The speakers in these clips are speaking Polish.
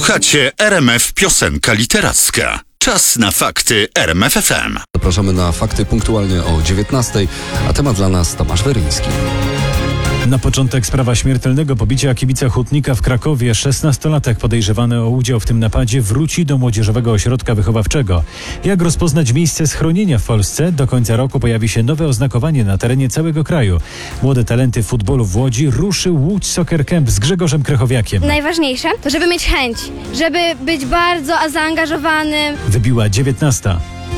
Słuchacie RMF Piosenka Literacka. Czas na fakty RMF FM. Zapraszamy na fakty punktualnie o 19:00, a temat dla nas Tomasz Weryński. Na początek sprawa śmiertelnego pobicia kibica hutnika w Krakowie. 16-latek podejrzewany o udział w tym napadzie wróci do młodzieżowego ośrodka wychowawczego. Jak rozpoznać miejsce schronienia w Polsce? Do końca roku pojawi się nowe oznakowanie na terenie całego kraju. Młode talenty futbolu w Łodzi ruszył Łódź Soccer Camp z Grzegorzem Krychowiakiem. Najważniejsze to, żeby mieć chęć, żeby być bardzo zaangażowanym. Wybiła 19:00.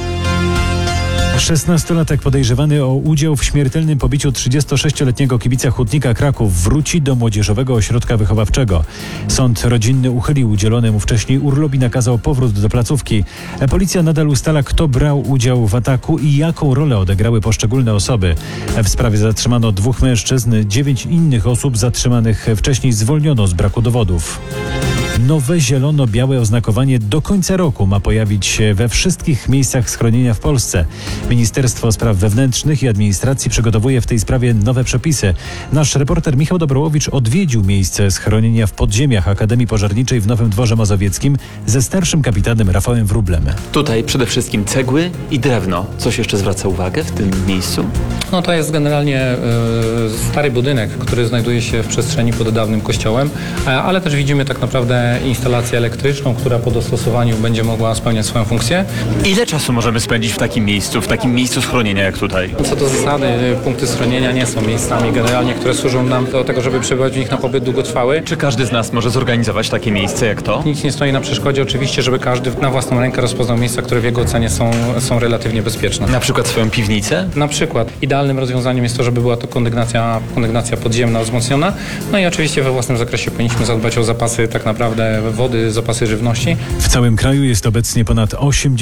16-latek podejrzewany o udział w śmiertelnym pobiciu 36-letniego kibica hutnika Kraków wróci do młodzieżowego ośrodka wychowawczego. Sąd rodzinny uchylił udzielony mu wcześniej urlop i nakazał powrót do placówki. Policja nadal ustala, kto brał udział w ataku i jaką rolę odegrały poszczególne osoby. W sprawie zatrzymano 2 mężczyzn, 9 innych osób zatrzymanych wcześniej zwolniono z braku dowodów. Nowe zielono-białe oznakowanie do końca roku ma pojawić się we wszystkich miejscach schronienia w Polsce. Ministerstwo Spraw Wewnętrznych i Administracji przygotowuje w tej sprawie nowe przepisy. Nasz reporter Michał Dobrołowicz odwiedził miejsce schronienia w podziemiach Akademii Pożarniczej w Nowym Dworze Mazowieckim ze starszym kapitanem Rafałem Wróblem. Tutaj przede wszystkim cegły i drewno. Coś jeszcze zwraca uwagę w tym miejscu? No to jest generalnie stary budynek, który znajduje się w przestrzeni pod dawnym kościołem, ale też widzimy tak naprawdę instalację elektryczną, która po dostosowaniu będzie mogła spełniać swoją funkcję. Ile czasu możemy spędzić w takim miejscu schronienia jak tutaj? Co do zasady, punkty schronienia nie są miejscami generalnie, które służą nam do tego, żeby przebywać w nich na pobyt długotrwały. Czy każdy z nas może zorganizować takie miejsce jak to? Nic nie stoi na przeszkodzie oczywiście, żeby każdy na własną rękę rozpoznał miejsca, które w jego ocenie są relatywnie bezpieczne. Na przykład swoją piwnicę? Na przykład. Idealnym rozwiązaniem jest to, żeby była to kondygnacja podziemna wzmocniona. No i oczywiście we własnym zakresie powinniśmy zadbać o zapasy tak naprawdę wody, zapasy żywności. W całym kraju jest obecnie ponad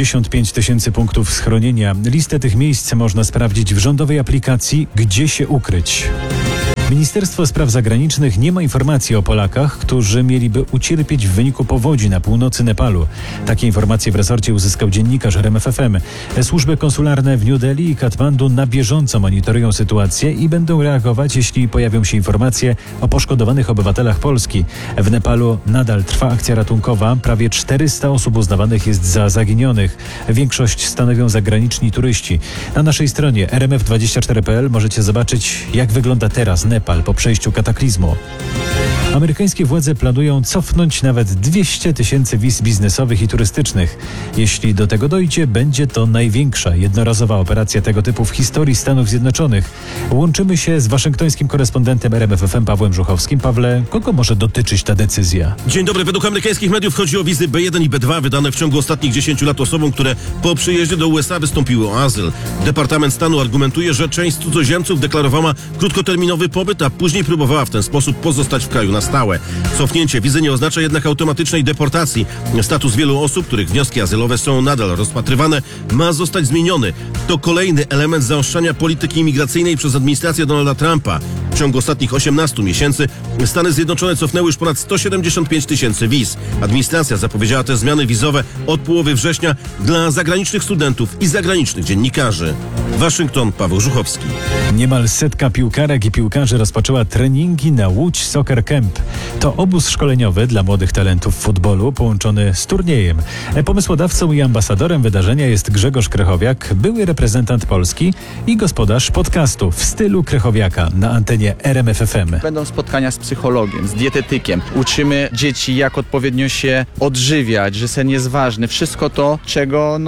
85 000 punktów schronienia. Listę tych miejsc można sprawdzić w rządowej aplikacji Gdzie się ukryć. Ministerstwo Spraw Zagranicznych nie ma informacji o Polakach, którzy mieliby ucierpieć w wyniku powodzi na północy Nepalu. Takie informacje w resorcie uzyskał dziennikarz RMF FM. Służby konsularne w New Delhi i Katmandu na bieżąco monitorują sytuację i będą reagować, jeśli pojawią się informacje o poszkodowanych obywatelach Polski. W Nepalu nadal trwa akcja ratunkowa. Prawie 400 osób uznawanych jest za zaginionych. Większość stanowią zagraniczni turyści. Na naszej stronie rmf24.pl możecie zobaczyć, jak wygląda teraz Nepal po przejściu kataklizmu. Amerykańskie władze planują cofnąć nawet 200 000 wiz biznesowych i turystycznych. Jeśli do tego dojdzie, będzie to największa jednorazowa operacja tego typu w historii Stanów Zjednoczonych. Łączymy się z waszyngtońskim korespondentem RMF FM Pawłem Żuchowskim. Pawle, kogo może dotyczyć ta decyzja? Dzień dobry. Według amerykańskich mediów chodzi o wizy B1 i B2 wydane w ciągu ostatnich 10 lat osobom, które po przyjeździe do USA wystąpiły o azyl. Departament Stanu argumentuje, że część cudzoziemców deklarowała krótkoterminowy pobyt, a później próbowała w ten sposób pozostać w kraju na stałe. Cofnięcie wizy nie oznacza jednak automatycznej deportacji. Status wielu osób, których wnioski azylowe są nadal rozpatrywane, ma zostać zmieniony. To kolejny element zaostrzania polityki imigracyjnej przez administrację Donalda Trumpa. W ciągu ostatnich 18 miesięcy Stany Zjednoczone cofnęły już ponad 175 000 wiz. Administracja zapowiedziała te zmiany wizowe od połowy września dla zagranicznych studentów i zagranicznych dziennikarzy. Waszyngton, Paweł Żuchowski. Niemal 100 piłkarek i piłkarzy rozpoczęła treningi na Łódź Soccer Camp. To obóz szkoleniowy dla młodych talentów futbolu połączony z turniejem. Pomysłodawcą i ambasadorem wydarzenia jest Grzegorz Krychowiak, były reprezentant Polski i gospodarz podcastu w stylu Krychowiaka na antenie RMF FM. Będą spotkania z psychologiem, z dietetykiem. Uczymy dzieci, jak odpowiednio się odżywiać, że sen jest ważny. Wszystko to, czego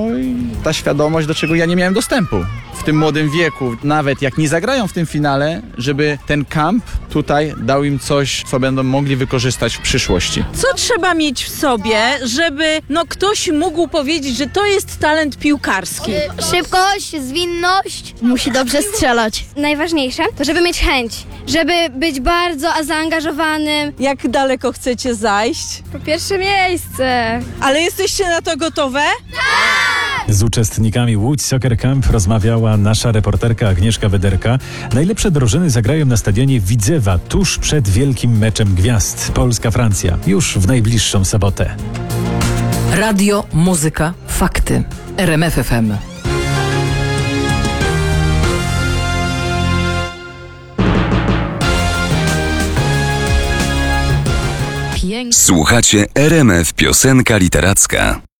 ta świadomość, do czego ja nie miałem dostępu w tym młodym wieku. Nawet jak nie zagrają w tym finale, żeby ten kamp tutaj dał im coś, co będą mogli wykorzystać w przyszłości. Co trzeba mieć w sobie, żeby ktoś mógł powiedzieć, że to jest talent piłkarski? Szybkość, zwinność. Musi dobrze strzelać. Najważniejsze to, żeby mieć chęć, żeby być bardzo zaangażowanym. Jak daleko chcecie zajść? Po pierwsze miejsce. Ale jesteście na to gotowe? Z uczestnikami Łódź Soccer Camp rozmawiała nasza reporterka Agnieszka Wederka. Najlepsze drużyny zagrają na stadionie Widzewa tuż przed wielkim meczem gwiazd Polska-Francja już w najbliższą sobotę. Radio, muzyka, fakty. RMF FM. piękne. Słuchacie RMF Piosenka Literacka.